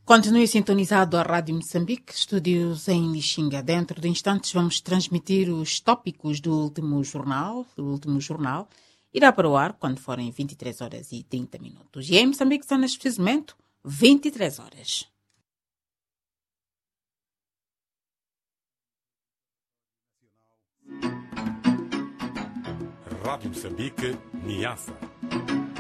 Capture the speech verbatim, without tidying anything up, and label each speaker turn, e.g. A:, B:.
A: Continue sintonizado à Rádio Moçambique, estúdios em Lixinga. Dentro de instantes vamos transmitir os tópicos do último jornal. O último jornal irá para o ar quando forem vinte e três horas e trinta minutos. E em Moçambique são neste preciso momento vinte e três horas.
B: Rádio Moçambique, Niassa.